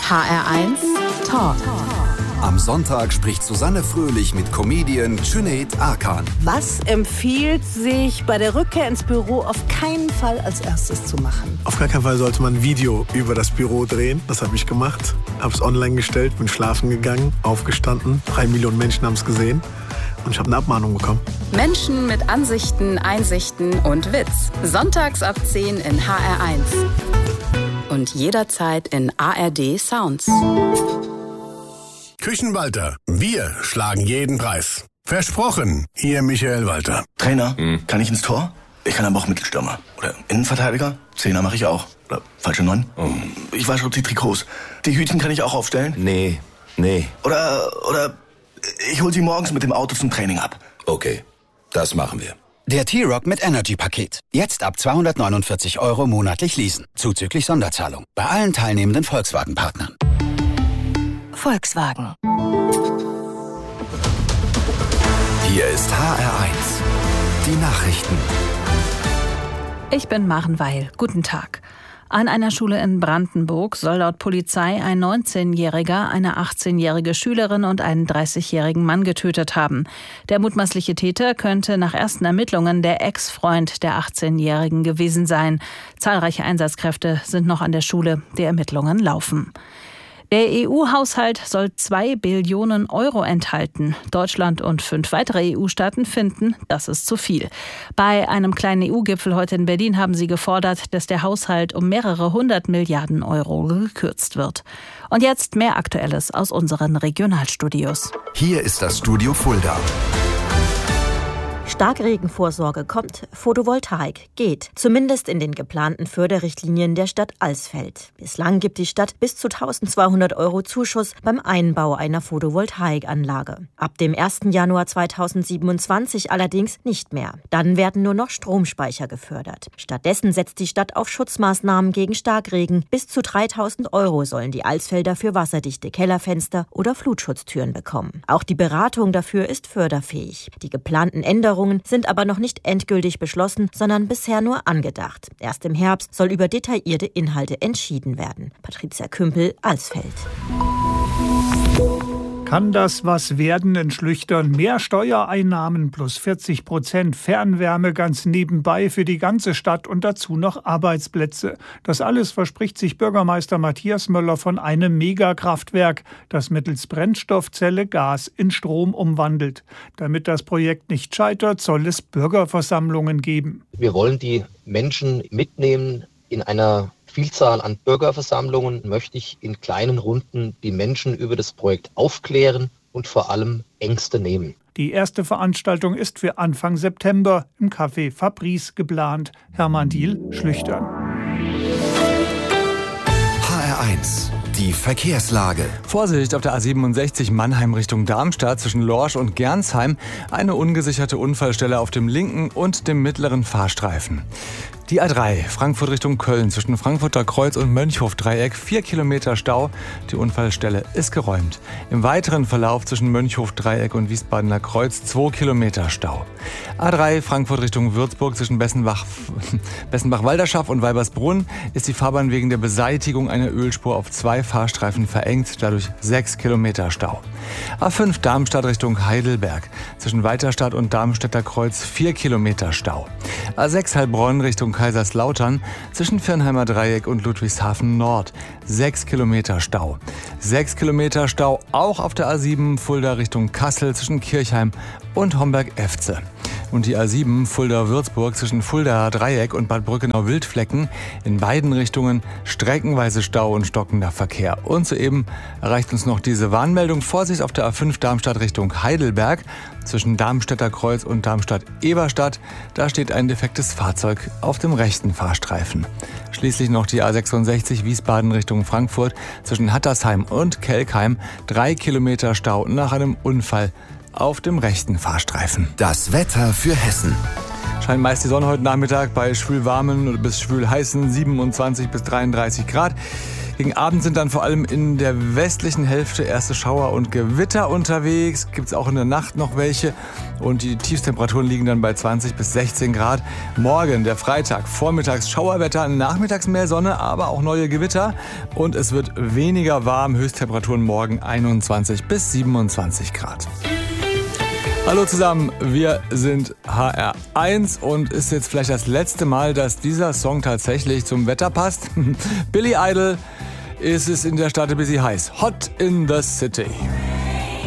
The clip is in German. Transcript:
HR1 Talk. Am Sonntag spricht Susanne Fröhlich mit Comedian Cüneyt Arkan. Was empfiehlt sich bei der Rückkehr ins Büro auf keinen Fall als erstes zu machen? Auf gar keinen Fall sollte man ein Video über das Büro drehen. Das habe ich gemacht. Habe es online gestellt, bin schlafen gegangen, aufgestanden. 3 Millionen Menschen haben es gesehen. Und ich habe eine Abmahnung bekommen. Menschen mit Ansichten, Einsichten und Witz. Sonntags ab 10 in HR1. Und jederzeit in ARD Sounds. Küchenwalter, wir schlagen jeden Preis. Versprochen, Ihr Michael Walter. Trainer, kann ich ins Tor? Ich kann aber auch Mittelstürmer. Oder Innenverteidiger? Zehner mache ich auch. Oder falsche 9? Ich wasche auch die Trikots. Die Hütchen kann ich auch aufstellen? Nee. Oder ich hol sie morgens mit dem Auto zum Training ab. Okay, das machen wir. Der T-Roc mit Energy-Paket. Jetzt ab 249 € monatlich leasen. Zuzüglich Sonderzahlung. Bei allen teilnehmenden Volkswagen-Partnern. Volkswagen. Hier ist HR1. Die Nachrichten. Ich bin Maren Weil. Guten Tag. An einer Schule in Brandenburg soll laut Polizei ein 19-Jähriger, eine 18-jährige Schülerin und einen 30-jährigen Mann getötet haben. Der mutmaßliche Täter könnte nach ersten Ermittlungen der Ex-Freund der 18-Jährigen gewesen sein. Zahlreiche Einsatzkräfte sind noch an der Schule. Die Ermittlungen laufen. Der EU-Haushalt soll 2 Billionen € enthalten. Deutschland und 5 weitere EU-Staaten finden, das ist zu viel. Bei einem kleinen EU-Gipfel heute in Berlin haben sie gefordert, dass der Haushalt um mehrere 100 Milliarden € gekürzt wird. Und jetzt mehr Aktuelles aus unseren Regionalstudios. Hier ist das Studio Fulda. Starkregenvorsorge kommt, Photovoltaik geht. Zumindest in den geplanten Förderrichtlinien der Stadt Alsfeld. Bislang gibt die Stadt bis zu 1.200 € Zuschuss beim Einbau einer Photovoltaikanlage. Ab dem 1. Januar 2027 allerdings nicht mehr. Dann werden nur noch Stromspeicher gefördert. Stattdessen setzt die Stadt auf Schutzmaßnahmen gegen Starkregen. Bis zu 3.000 € sollen die Alsfelder für wasserdichte Kellerfenster oder Flutschutztüren bekommen. Auch die Beratung dafür ist förderfähig. Die geplanten Änderungen sind aber noch nicht endgültig beschlossen, sondern bisher nur angedacht. Erst im Herbst soll über detaillierte Inhalte entschieden werden. Patricia Kümpel, Alsfeld. Kann das was werden in Schlüchtern? Mehr Steuereinnahmen plus 40% Fernwärme ganz nebenbei für die ganze Stadt und dazu noch Arbeitsplätze. Das alles verspricht sich Bürgermeister Matthias Möller von einem Megakraftwerk, das mittels Brennstoffzelle Gas in Strom umwandelt. Damit das Projekt nicht scheitert, soll es Bürgerversammlungen geben. Wir wollen die Menschen mitnehmen in einer Vielzahl an Bürgerversammlungen. Möchte ich in kleinen Runden die Menschen über das Projekt aufklären und vor allem Ängste nehmen. Die erste Veranstaltung ist für Anfang September im Café Fabrice geplant. Hermann Diehl, Schlüchtern. HR1. Die Verkehrslage. Vorsicht auf der A67 Mannheim Richtung Darmstadt zwischen Lorsch und Gernsheim. Eine ungesicherte Unfallstelle auf dem linken und dem mittleren Fahrstreifen. Die A3 Frankfurt Richtung Köln zwischen Frankfurter Kreuz und Mönchhof-Dreieck 4 Kilometer Stau. Die Unfallstelle ist geräumt. Im weiteren Verlauf zwischen Mönchhof-Dreieck und Wiesbadener Kreuz 2 Kilometer Stau. A3 Frankfurt Richtung Würzburg zwischen Bessenbach-Walderschaff und Weibersbrunn ist die Fahrbahn wegen der Beseitigung einer Ölspur auf 2 Fahrstreifen verengt, dadurch 6 Kilometer Stau. A5 Darmstadt Richtung Heidelberg zwischen Weiterstadt und Darmstädter Kreuz 4 Kilometer Stau. A6 Heilbronn Richtung Kaiserslautern zwischen Firnheimer Dreieck und Ludwigshafen Nord 6 Kilometer Stau. 6 Kilometer Stau auch auf der A7 Fulda Richtung Kassel zwischen Kirchheim und Homberg-Efze. Und die A7 Fulda-Würzburg zwischen Fuldaer Dreieck und Bad Brückenau-Wildflecken in beiden Richtungen streckenweise Stau und stockender Verkehr. Und soeben erreicht uns noch diese Warnmeldung. Vorsicht auf der A5 Darmstadt Richtung Heidelberg zwischen Darmstädter Kreuz und Darmstadt-Eberstadt. Da steht ein defektes Fahrzeug auf dem rechten Fahrstreifen. Schließlich noch die A66 Wiesbaden Richtung Frankfurt zwischen Hattersheim und Kelkheim. 3 Kilometer Stau nach einem Unfall auf dem rechten Fahrstreifen. Das Wetter für Hessen. Scheint meist die Sonne heute Nachmittag bei schwül warmen oder bis schwül heißen 27 bis 33 Grad. Gegen Abend sind dann vor allem in der westlichen Hälfte erste Schauer und Gewitter unterwegs. Gibt es auch in der Nacht noch welche. Und die Tiefstemperaturen liegen dann bei 20 bis 16 Grad. Morgen, der Freitag, vormittags Schauerwetter, nachmittags mehr Sonne, aber auch neue Gewitter. Und es wird weniger warm. Höchsttemperaturen morgen 21 bis 27 Grad. Hallo zusammen, wir sind HR1 und ist jetzt vielleicht das letzte Mal, dass dieser Song tatsächlich zum Wetter passt. Billy Idol ist es in der Stadt ein bisschen heiß. Hot in the City.